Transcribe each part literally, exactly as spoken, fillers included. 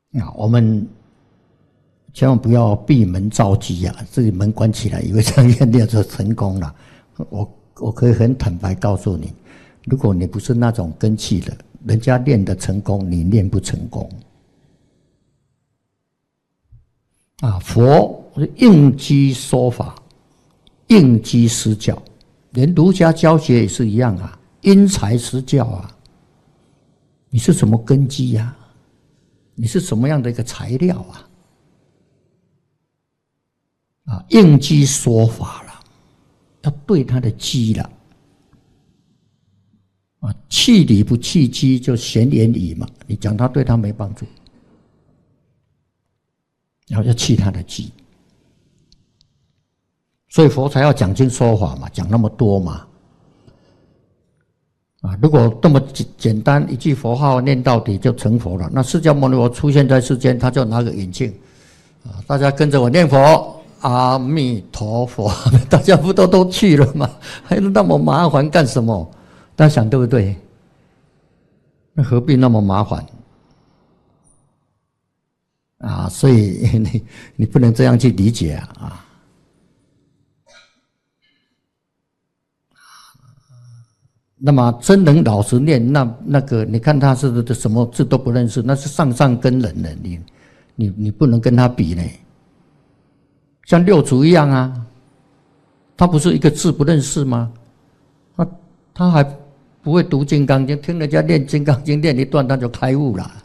啊，我们千万不要闭门造机啊，自己门关起来，以为这样练就成功了。我我可以很坦白告诉你，如果你不是那种根器的，人家练得成功，你练不成功。啊，佛是应机说法，应机施教，连儒家教学也是一样啊，因材施教啊。你是什么根基呀、啊？你是什么样的一个材料啊？啊，应机说法了，要对他的机了。啊，弃理不弃机就闲言语嘛，你讲他对他没帮助，然后要弃他的机。所以佛才要讲经说法嘛，讲那么多嘛。啊，如果这么简单一句佛号念到底就成佛了，那释迦牟尼佛出现在世间，他就拿个眼镜，啊，大家跟着我念佛，阿弥陀佛，大家不都都去了吗？还那么麻烦干什么？大家想对不对？那何必那么麻烦？啊，所以你你不能这样去理解啊！啊。那么真能老实念，那那个你看他是什么字都不认识，那是上上根人了，你你你不能跟他比呢。像六祖一样啊，他不是一个字不认识吗？他他还不会读《金刚经》，听人家念《金刚经》念一段他就开悟了。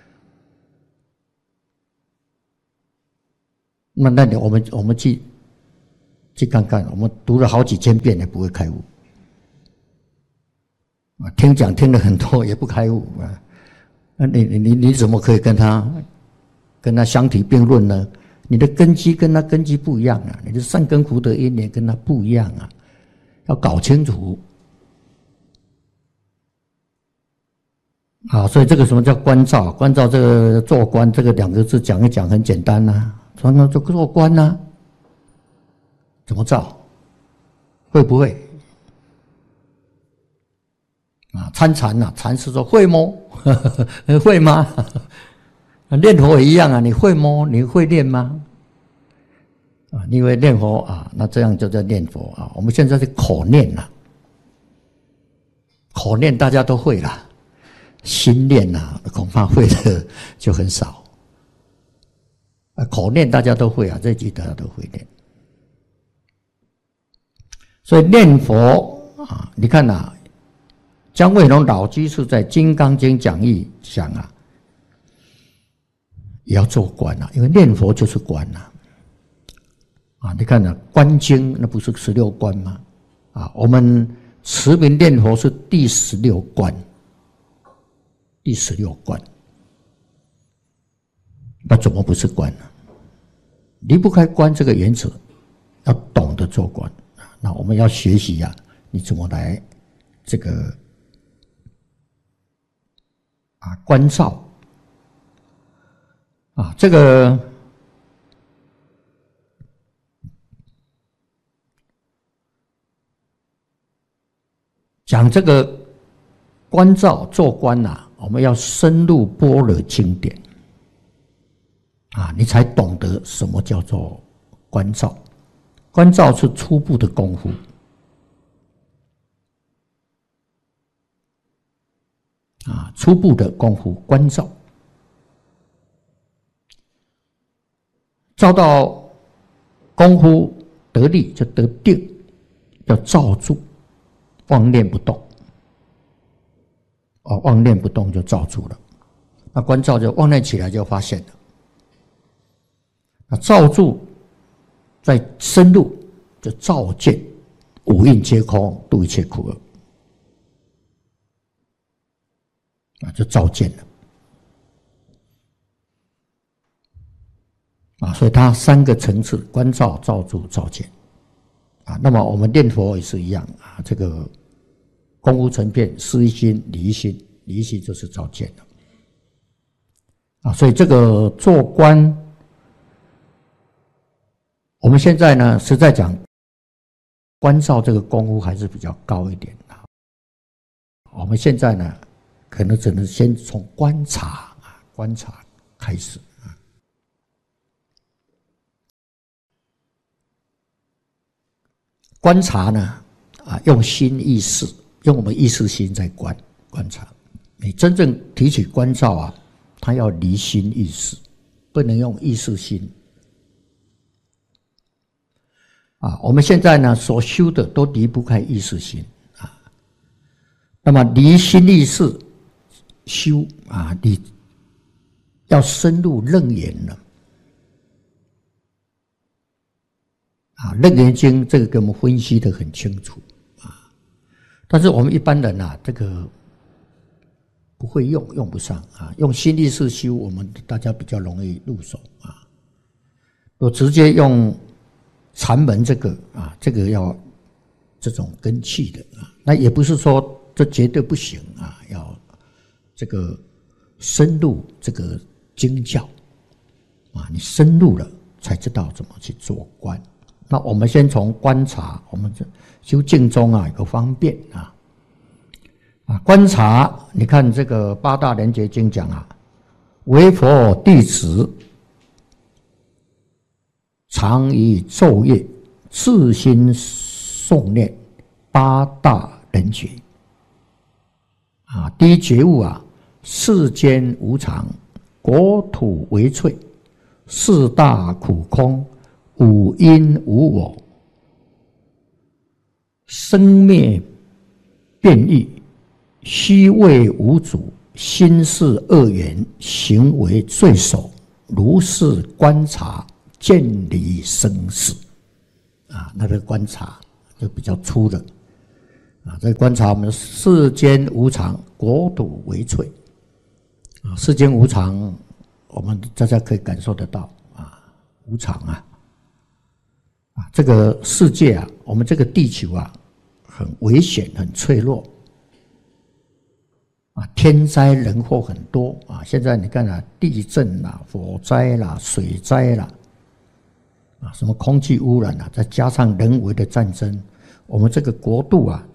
那那你我们我们去去看看，我们读了好几千遍也不会开悟。听讲听了很多也不开悟啊，那你你你怎么可以跟他跟他相提并论呢？你的根基跟他根基不一样啊，你的善根福德因缘跟他不一样啊，要搞清楚。好，所以这个什么叫观照？观照这个做观这个两个字讲一讲很简单呐、啊，常常就做观呐、啊，怎么照？会不会？啊，参禅呐，禅师说会摸，会吗？念佛也一样啊，你会摸，你会念吗？啊，你以为念佛啊，那这样就叫念佛啊。我们现在是口念呐、啊，口念大家都会啦，心念呐、啊，恐怕会的就很少。啊，口念大家都会啊，这句大家都会念。所以念佛啊，你看呐、啊。姜惠龙老居士在《金刚经》讲义讲啊，也要做观啊，因为念佛就是观啊。啊，你看啊，观经那不是十六观吗？啊，我们持名念佛是第十六观，第十六观，那怎么不是观呢？离不开观这个原则，要懂得做观。那我们要学习呀、啊，你怎么来这个？啊，观照啊，这个讲这个观照做观呐、啊，我们要深入般若经典啊，你才懂得什么叫做观照。观照是初步的功夫。啊，初步的功夫观照，照到功夫得力就得定，叫照住，妄念不动。哦，妄念不动就照住了。那观照就妄念起来就发现了。那照住再深入就照见五蕴皆空，度一切苦厄。啊，就照见了啊，所以它三个层次：观照、照住、照见啊。那么我们念佛也是一样啊，这个功夫成片，思一心、理一心，理一心就是照见了啊。所以这个做观，我们现在呢实在讲，观照这个功夫还是比较高一点啊。我们现在呢。可能只能先从观察啊，观察开始。观察呢，啊，用心意识，用我们意识心在观观察。你真正提起观照啊，它要离心意识，不能用意识心。啊，我们现在呢所修的都离不开意识心啊。那么离心意识修啊，你要深入楞严了。啊，《楞严经》这个给我们分析得很清楚啊，但是我们一般人啊，这个不会用，用不上啊。用心力式修，我们大家比较容易入手啊。我直接用禅门这个啊，这个要这种根器的啊，那也不是说这绝对不行啊，要这个深入这个经教啊，你深入了才知道怎么去做观。那我们先从观察，我们修净宗啊有方便啊啊观察，你看这个八大莲觉经讲啊，为佛弟子常以昼夜自心诵念八大莲觉啊，第一觉悟啊，世间无常，国土为脆，四大苦空。五因无我，生灭变异，虚位无主，心事恶缘，行为罪首，如是观察，见离生死。啊，那个观察就比较粗的啊。这个观察，我们世间无常，国土为脆啊。世间无常，我们大家可以感受得到啊，无常啊。这个世界啊，我们这个地球啊，很危险，很脆弱啊，天灾人祸很多啊。现在你看啊，地震啦、火灾啦、水灾啦，啊，什么空气污染啊，再加上人为的战争，我们这个国度啊，